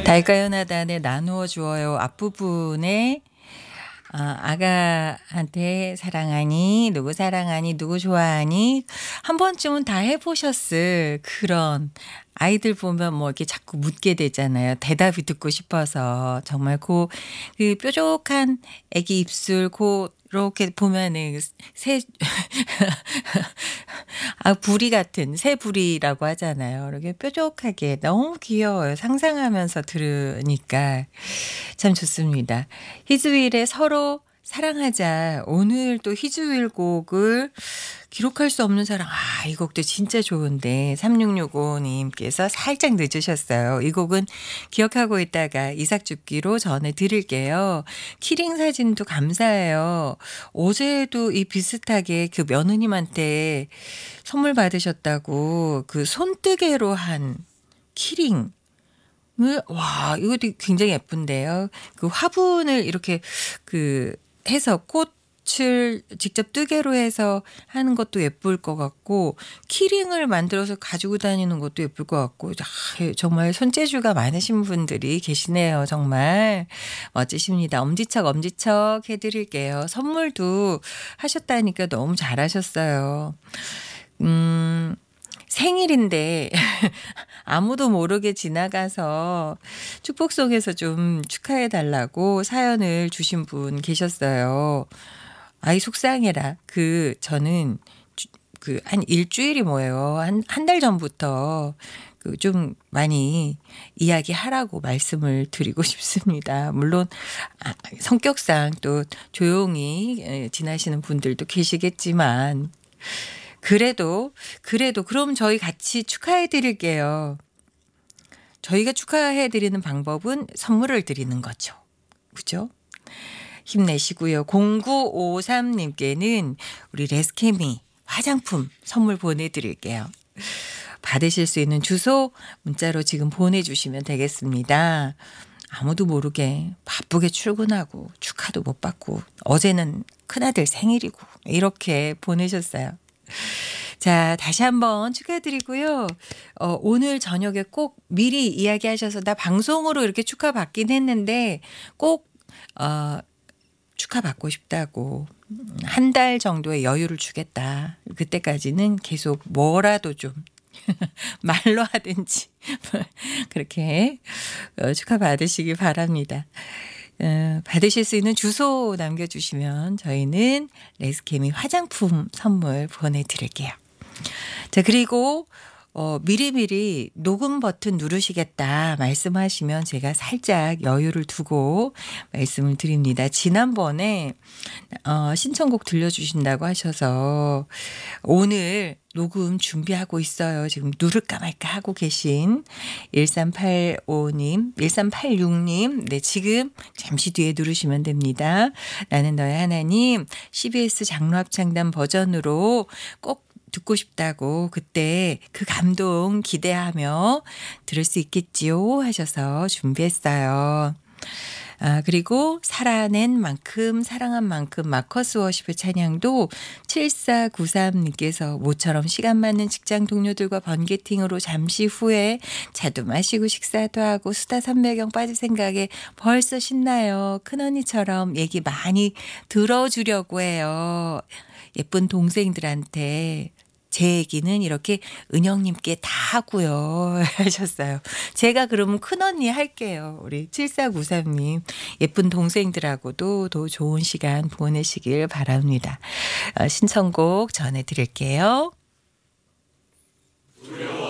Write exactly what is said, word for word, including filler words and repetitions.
달가연하단에 나누어 주어요 앞부분에 아 아가한테 "사랑하니? 누구 사랑하니? 누구 좋아하니?" 한 번쯤은 다 해 보셨을 그런 아이들 보면 뭐 이렇게 자꾸 묻게 되잖아요, 대답이 듣고 싶어서. 정말 고 그 뾰족한 아기 입술 고렇게 보면은 새 아 부리 같은 새부리라고 하잖아요. 이렇게 뾰족하게 너무 귀여워요. 상상하면서 들으니까 참 좋습니다. 히즈윌의 서로 사랑하자. 오늘 또 히즈윌 곡을 기록할 수 없는 사랑. 아 이 곡도 진짜 좋은데 삼육육오 님께서 살짝 늦으셨어요. 이 곡은 기억하고 있다가 이삭줍기로 전해 드릴게요. 키링 사진도 감사해요. 어제도 이 비슷하게 그 며느님한테 선물 받으셨다고 그 손뜨개로 한 키링 을 와 이것도 굉장히 예쁜데요. 그 화분을 이렇게 그 해서 꽃을 직접 뜨개로 해서 하는 것도 예쁠 것 같고 키링을 만들어서 가지고 다니는 것도 예쁠 것 같고 아 정말 손재주가 많으신 분들이 계시네요. 정말 멋지십니다. 엄지척 엄지척 해 드릴게요. 선물도 하셨다니까 너무 잘하셨어요. 음. 생일인데 아무도 모르게 지나가서 축복송에서 좀 축하해 달라고 사연을 주신 분 계셨어요. 아이 속상해라. 그 저는 그 한 일주일이 뭐예요. 한 한 달 전부터 그 좀 많이 이야기하라고 말씀을 드리고 싶습니다. 물론 아 성격상 또 조용히 예 지나시는 분들도 계시겠지만 그래도, 그래도 그럼 저희 같이 축하해 드릴게요. 저희가 축하해 드리는 방법은 선물을 드리는 거죠. 그죠? 힘내시고요. 공구오삼 님께는 우리 레스케미 화장품 선물 보내 드릴게요. 받으실 수 있는 주소 문자로 지금 보내주시면 되겠습니다. 아무도 모르게 바쁘게 출근하고 축하도 못 받고 어제는 큰아들 생일이고 이렇게 보내셨어요. 자 다시 한번 축하드리고요. 어 오늘 저녁에 꼭 미리 이야기하셔서 "나 방송으로 이렇게 축하받긴 했는데 꼭 어 축하받고 싶다."고 "한 달 정도의 여유를 주겠다. 그때까지는 계속 뭐라도 좀 말로 하든지 그렇게 어 축하받으시기 바랍니다." 어 받으실 수 있는 주소 남겨주시면 저희는 레스케미 화장품 선물 보내드릴게요. 자 그리고 어 미리미리 녹음 버튼 누르시겠다 말씀하시면 제가 살짝 여유를 두고 말씀을 드립니다. 지난번에 어 신청곡 들려주신다고 하셔서 오늘 녹음 준비하고 있어요. 지금 누를까 말까 하고 계신 일삼팔오 님, 일삼팔육 님 네 지금 잠시 뒤에 누르시면 됩니다. 나는 너의 하나님 씨비에스 장로합창단 버전으로 꼭 듣고 싶다고 그때 그 감동 기대하며 들을 수 있겠지요 하셔서 준비했어요. 아 그리고 살아낸 만큼 사랑한 만큼 마커스 워십의 찬양도 칠사구삼 님께서 모처럼 시간 맞는 직장 동료들과 번개팅으로 잠시 후에 차도 마시고 식사도 하고 수다 삼배경 빠질 생각에 벌써 신나요. 큰언니처럼 얘기 많이 들어주려고 해요. 예쁜 동생들한테 제 얘기는 이렇게 은영님께 다 하고요 하셨어요. 제가 그러면 큰언니 할게요. 우리 칠사구삼 님 예쁜 동생들하고도 더 좋은 시간 보내시길 바랍니다. 어 신청곡 전해 드릴게요.